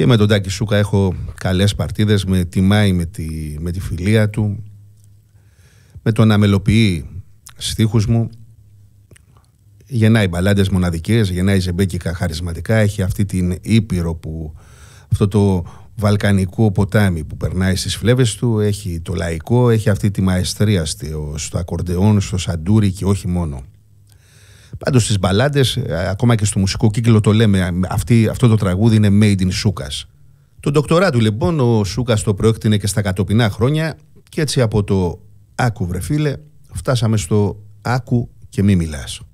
Και με τον Τάκη Σούκα έχω καλές παρτίδες, με τιμάει με τη φιλία του, με το να μελοποιεί στίχους μου. Γεννάει μπαλάντες μοναδικές, γεννάει ζεμπέκικα χαρισματικά. Έχει αυτή την ήπειρο που, αυτό το βαλκανικό ποτάμι που περνάει στις φλέβες του. Έχει το λαϊκό, έχει αυτή τη μαεστρία στο ακορντεόν, στο σαντούρι και όχι μόνο. Πάντως στις μπαλάντες, ακόμα και στο μουσικό κύκλο το λέμε, αυτό το τραγούδι είναι made in Σούκας. Το ντοκτορά του λοιπόν ο Σούκας το προέκτηνε και στα κατοπινά χρόνια, και έτσι από το άκου βρε φίλε φτάσαμε στο άκου και μη μιλάς.